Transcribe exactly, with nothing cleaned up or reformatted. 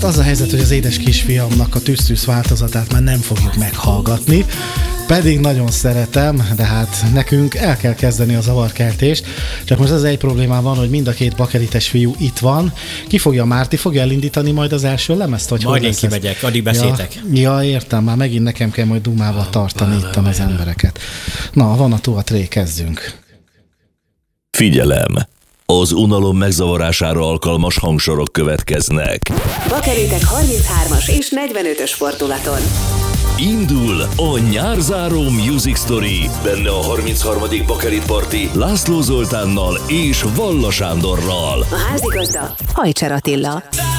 Hát az a helyzet, hogy az édes kisfiamnak a tűz-tűz változatát már nem fogjuk meghallgatni, pedig nagyon szeretem, de hát nekünk el kell kezdeni a zavarkeltést. Csak most az egy problémám van, hogy mind a két bakelites fiú itt van. Ki fogja, Márti fogja elindítani majd az első lemezt? Vagy majd én kimegyek, addig beszéltek. Ja, ja, értem, már megint nekem kell majd dumával tartani itt az embereket. Na, van a tuat ré, kezdjünk. Figyelem! Az unalom megzavarására alkalmas hangsorok következnek. Bakelitek harminchármas és negyvenötös fordulaton. Indul a nyárzáró Music Story, benne a harmincharmadik Bakelit Party László Zoltánnal és Valla Sándorral. A házigazda Hajcser Attila.